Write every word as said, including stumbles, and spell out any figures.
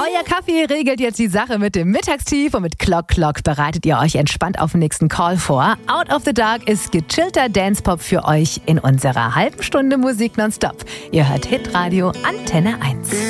Euer Kaffee regelt jetzt die Sache mit dem Mittagstief und mit Clock Clock bereitet ihr euch entspannt auf den nächsten Call vor. Out of the Dark ist gechillter Dancepop für euch in unserer halben Stunde Musik nonstop. Ihr hört Hitradio Antenne eins.